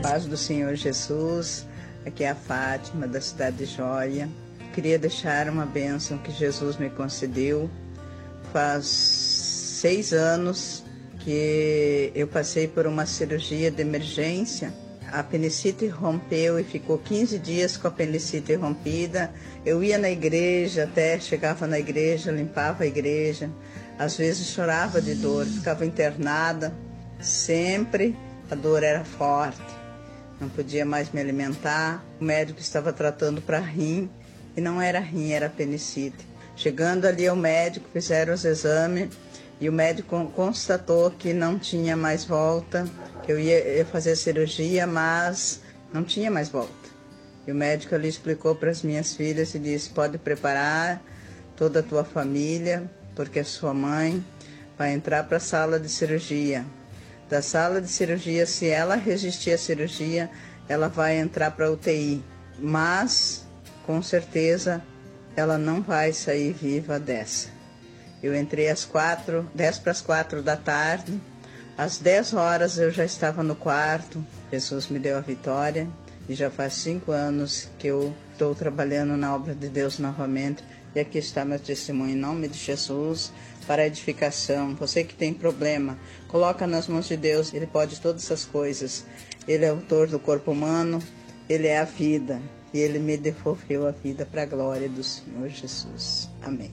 Paz do Senhor Jesus, aqui é a Fátima, da cidade de Jóia. Queria deixar uma bênção que Jesus me concedeu. Faz 6 anos que eu passei por uma cirurgia de emergência. A apendicite rompeu e ficou 15 dias com a apendicite rompida. Eu ia na igreja, até chegava na igreja, limpava a igreja. Às vezes chorava de dor, ficava internada. Sempre a dor era forte. Não podia mais me alimentar. O médico estava tratando para rim e não era rim, era apendicite. Chegando ali ao médico, fizeram os exames e o médico constatou que não tinha mais volta, que eu ia fazer a cirurgia, mas não tinha mais volta. E o médico ali explicou para as minhas filhas e disse: pode preparar toda a tua família, porque a sua mãe vai entrar para a sala de cirurgia. Da sala de cirurgia, se ela resistir à cirurgia, ela vai entrar para a UTI. Mas, com certeza, ela não vai sair viva dessa. Eu entrei às 10 para as 4 da tarde. Às 10 horas eu já estava no quarto. Jesus me deu a vitória. E já faz 5 anos que eu estou trabalhando na obra de Deus novamente. E aqui está meu testemunho em nome de Jesus, para a edificação. Você que tem problema, coloca nas mãos de Deus. Ele pode todas essas coisas. Ele é o autor do corpo humano, Ele é a vida. E Ele me devolveu a vida para a glória do Senhor Jesus. Amém.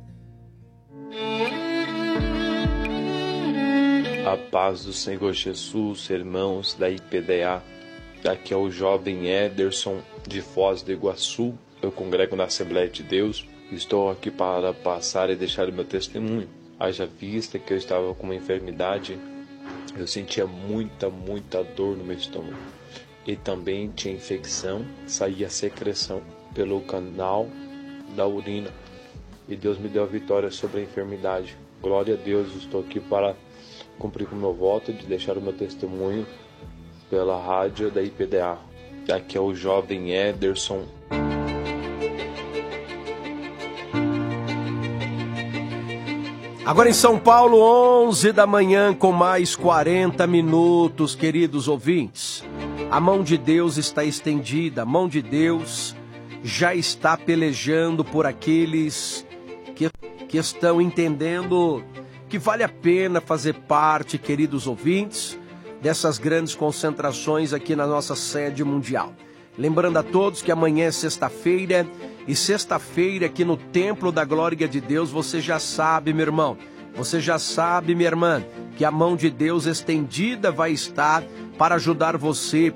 A paz do Senhor Jesus, irmãos da IPDA. Aqui é o jovem Ederson de Foz do Iguaçu. Eu congrego na Assembleia de Deus. Estou aqui para passar e deixar o meu testemunho. Haja vista que eu estava com uma enfermidade, eu sentia muita dor no meu estômago. E também tinha infecção, saía secreção pelo canal da urina. E Deus me deu a vitória sobre a enfermidade. Glória a Deus, estou aqui para cumprir com o meu voto de deixar o meu testemunho pela rádio da IPDA. Aqui é o jovem Ederson. Agora em São Paulo, 11 da manhã com mais 40 minutos, queridos ouvintes. A mão de Deus está estendida, a mão de Deus já está pelejando por aqueles que estão entendendo que vale a pena fazer parte, queridos ouvintes, dessas grandes concentrações aqui na nossa sede mundial. Lembrando a todos que amanhã é sexta-feira, e sexta-feira aqui no Templo da Glória de Deus, você já sabe, meu irmão, você já sabe, minha irmã, que a mão de Deus estendida vai estar para ajudar você,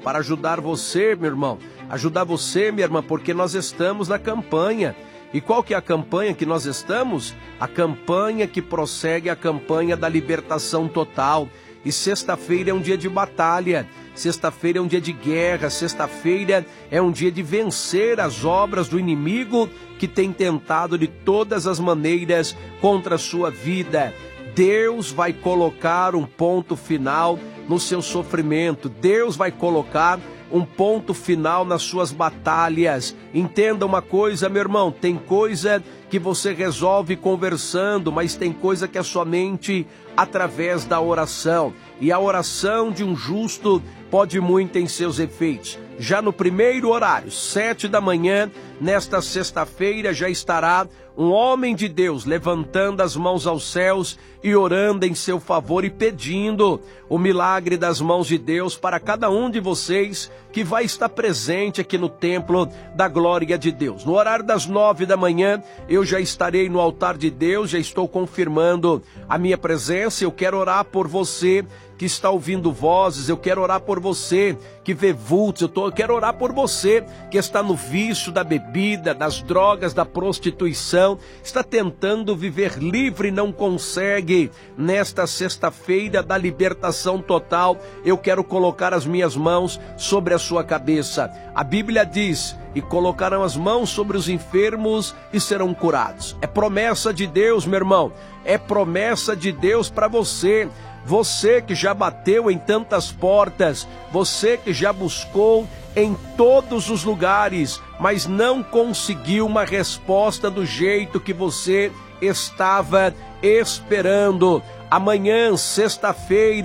meu irmão, ajudar você, minha irmã, porque nós estamos na campanha. E qual que é a campanha que nós estamos? A campanha que prossegue a campanha da libertação total. E sexta-feira é um dia de batalha, sexta-feira é um dia de guerra, sexta-feira é um dia de vencer as obras do inimigo que tem tentado de todas as maneiras contra a sua vida. Deus vai colocar um ponto final no seu sofrimento, Deus vai colocar um ponto final nas suas batalhas. Entenda uma coisa, meu irmão, tem coisa que você resolve conversando, mas tem coisa que é somente através da oração. E a oração de um justo pode muito em seus efeitos. Já no primeiro horário, 7 da manhã, nesta sexta-feira, já estará um homem de Deus levantando as mãos aos céus e orando em seu favor e pedindo o milagre das mãos de Deus para cada um de vocês que vai estar presente aqui no Templo da Glória de Deus. No horário das 9 da manhã, eu já estarei no altar de Deus, já estou confirmando a minha presença. Eu quero orar por você que está ouvindo vozes, eu quero orar por você que vê vultos, eu quero orar por você que está no vício da bebida, das drogas, da prostituição, está tentando viver livre e não consegue. Nesta sexta-feira da libertação total, eu quero colocar as minhas mãos sobre a sua cabeça. A Bíblia diz: e colocarão as mãos sobre os enfermos e serão curados. É promessa de Deus, meu irmão, é promessa de Deus para você. Você que já bateu em tantas portas, você que já buscou em todos os lugares, mas não conseguiu uma resposta do jeito que você estava esperando. Amanhã, sexta-feira,